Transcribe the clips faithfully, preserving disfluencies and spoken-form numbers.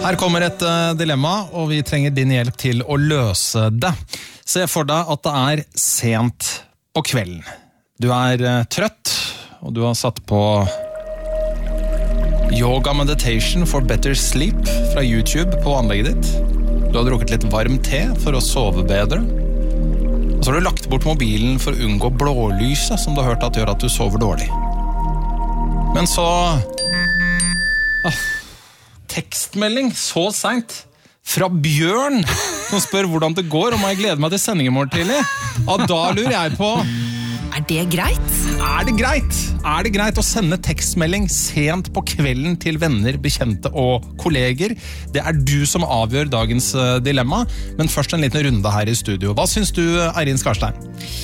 Her kommer et uh, dilemma, og vi trenger din hjelp til å løse det. Se for deg at det er sent på kvelden. Du er uh, trøtt, og du har satt på Yoga Meditation for Better Sleep fra YouTube på anlegget ditt. Du har drukket litt varm te for å sove bedre. Og så har du lagt bort mobilen for å unngå blålyset, som du har hørt at gjør at du sover dårlig. Men så... Ah, tekstmelding så sent fra Bjørn, som spør hvordan det går, og må jeg glede meg til sending i morgen tidlig. Ja, da lurer jeg på... Er det greit? Er det greit? Er det greit å sende tekstmelding sent på kvelden til venner, bekjente og kolleger? Det er du som avgjør dagens dilemma, men først en liten runde her i studio. Hva syns du, Eirin Skarstein?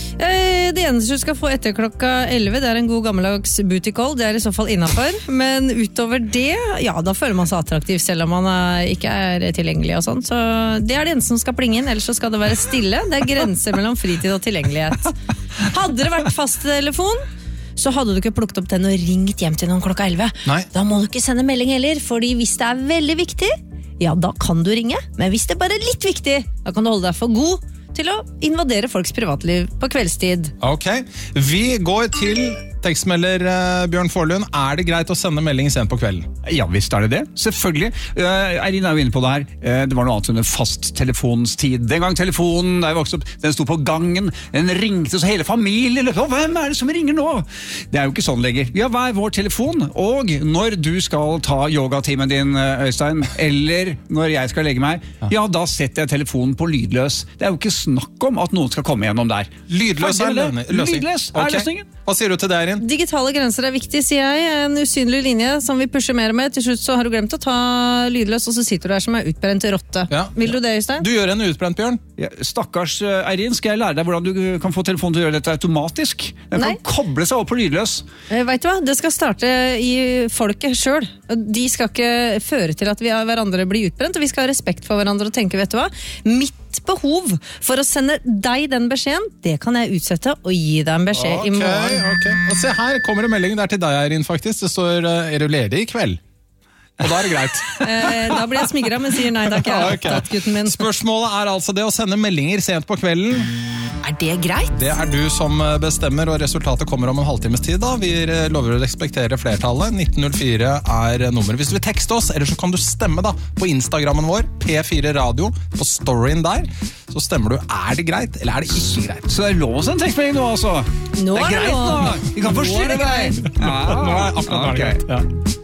Det eneste du skal få etter klokka elleve, det er en god gammeldags booty call, det er i så fall innenfor. Men utover det, ja, da føler man seg attraktiv selv om man er, ikke er tilgjengelig og sånn. Så det er det eneste som skal plinge inn, ellers så skal det være stille. Det er grenser mellom fritid og tilgjengelighet. Hadde det vært fast telefon, så hadde du ikke plukket opp den og ringt hjem til noen klokka elleve. Nei. Da må du ikke sende melding heller, fordi hvis det er veldig viktig, ja, da kan du ringe. Men hvis det bare er litt viktig, da kan du holde deg for god til å invadere folks privatliv på kveldstid. Ok, vi går til tekstmelder uh, Bjørn Forlund. Er det greit å sende melding sent på kvelden? Ja, visst er det det. Selvfølgelig. Uh, Eirin er jo inne på det her. Uh, det var noe annet som en fast telefonstid. Den gang telefonen, der vokste opp, den sto på gangen, den ringte så hele familien. Å, hvem er det som ringer nå? Det er jo ikke sånn lenger. Vi har hver vår telefon, og når du skal ta yogatimen din, Øystein, eller når jeg skal legge meg, ja, ja da setter jeg telefonen på lydløs. Det er jo ikke snakk om at noen skal komme gjennom der. Lydløs er løsning. Lydløs er okay. løsningen. Hva sier du til det, Eirin? Digitale grenser er viktig, sier jeg. En usynlig linje som vi pusher mer med. Til slutt så har du glemt å ta lydløs, og så sitter du der som er utbrent rotte. Ja. Vil du det, Øystein? Du gjør en utbrent, Bjørn. Ja, stakkars Eirin, skal jeg lære deg hvordan du kan få telefonen til å gjøre dette automatisk? Den Nei. Kan koble seg opp på lydløs. Vet du hva? Det skal starte i folket selv. De skal ikke føre til at vi av hverandre blir utbrent, og vi skal ha respekt for hverandre og tenke, vet du hva? Mitt behov for å sende deg den beskjeden, det kan jeg utsette og gi deg en beskjed okay, i morgen. Ok, og se her kommer det melding der til deg, Eirin, faktisk. Det står, er du ledig i kveld? Og da er det greit. eh, da blir jeg smigret, men sier nei, da ikke jeg okay. opptatt, gutten min. Spørsmålet er altså det å sende meldinger sent på kvelden. Er det greit? Det er du som bestemmer, og resultatet kommer om en halvtimes tid da. Vi lover å respektere flertallet. nitten null fire er nummer. Hvis du vil tekste oss, eller så kan du stemme da på Instagrammen vår, P fire Radio, på storyen der. Så stemmer du, er det greit, eller er det ikke greit? Så det er lov å sende tekstmelding nå, altså? Nå det er greit, da. Vi kan forstyrre deg. Nå er det akkurat okay. greit. Ja.